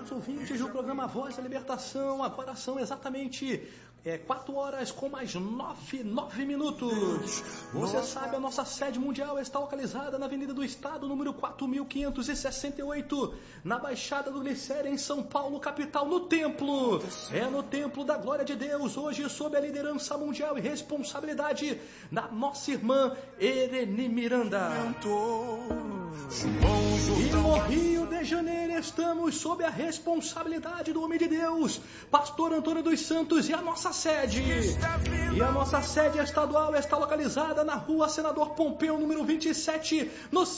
queridos ouvintes do programa Voz da Libertação. Agora são exatamente 4 horas com mais 9 minutos. Você sabe, a nossa sede mundial está localizada na Avenida do Estado, número 4568, na Baixada do Glicério, em São Paulo, capital, no templo. É no templo da glória de Deus, hoje sob a liderança mundial e responsabilidade da nossa irmã Ereni Miranda. E no Rio de Janeiro estamos sob a responsabilidade do homem de Deus, pastor Antônio dos Santos, e a nossa sede. E a nossa sede estadual está localizada na rua Senador Pompeu, número 27, no